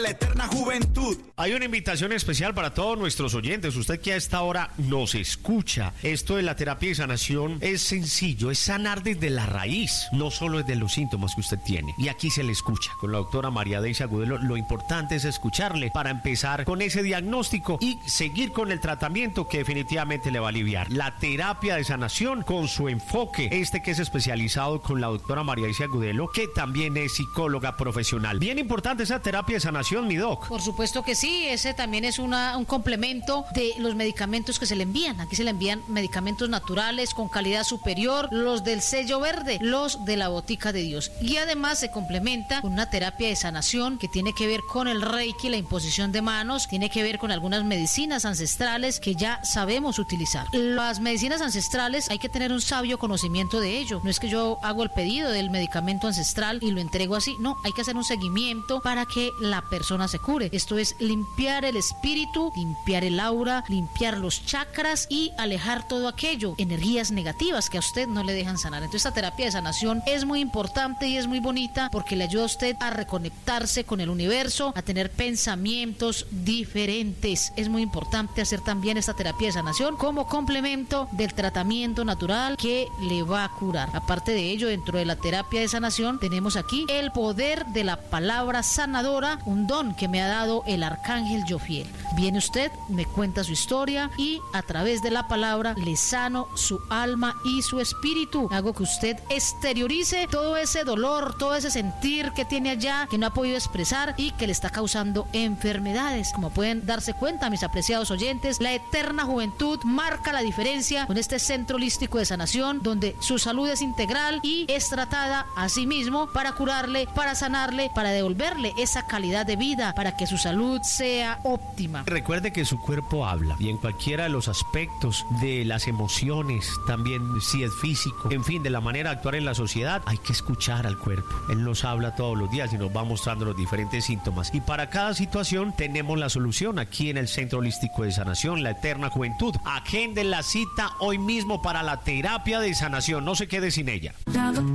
La eterna juventud. Hay una invitación especial para todos nuestros oyentes. Usted que a esta hora nos escucha. Esto de la terapia de sanación es sencillo, es sanar desde la raíz, no solo desde los síntomas que usted tiene. Y aquí se le escucha. Con la doctora María Deisia Agudelo, lo importante es escucharle para empezar con ese diagnóstico y seguir con el tratamiento que definitivamente le va a aliviar. La terapia de sanación con su enfoque, que es especializado con la doctora María Deisia Agudelo, que también es psicóloga profesional. Bien importante esa terapia de sanación, mi doc. Por supuesto que sí, ese también es un complemento de los medicamentos que se le envían. Aquí se le envían medicamentos naturales con calidad superior, los del sello verde, los de la Botica de Dios. Y además se complementa con una terapia de sanación que tiene que ver con el Reiki, la imposición de manos, tiene que ver con algunas medicinas ancestrales que ya sabemos utilizar. Las medicinas ancestrales hay que tener un sabio conocimiento de ello. No es que yo hago el pedido del medicamento ancestral y lo entrego así, no, hay que hacer un seguimiento para que la persona se cure. Esto es limpiar el espíritu, limpiar el aura, limpiar los chakras y alejar todo aquello, energías negativas que a usted no le dejan sanar. Entonces esta terapia de sanación es muy importante y es muy bonita porque le ayuda a usted a reconectarse con el universo, a tener pensamientos diferentes. Es muy importante hacer también esta terapia de sanación como complemento del tratamiento natural que le va a curar. Aparte de ello, dentro de la terapia de sanación tenemos aquí el poder de la palabra sanadora, un don que me ha dado el arcángel Jofiel. Viene usted, me cuenta su historia y a través de la palabra le sano su alma y su espíritu. Hago que usted exteriorice todo ese dolor, todo ese sentir que tiene allá, que no ha podido expresar y que le está causando enfermedades. Como pueden darse cuenta, mis apreciados oyentes, la eterna juventud marca la diferencia con este centro holístico de sanación, donde su salud es integral y es tratada a sí mismo para curarle, para sanarle, para devolverle esa calidad de vida, para que su salud sea óptima. Recuerde que su cuerpo habla y en cualquiera de los aspectos de las emociones, también si es físico, en fin, de la manera de actuar en la sociedad, hay que escuchar al cuerpo. Él nos habla todos los días y nos va mostrando los diferentes síntomas. Y para cada situación tenemos la solución aquí en el Centro Holístico de Sanación, la Eterna Juventud. Agenden la cita hoy mismo para la terapia de sanación. No se quede sin ella.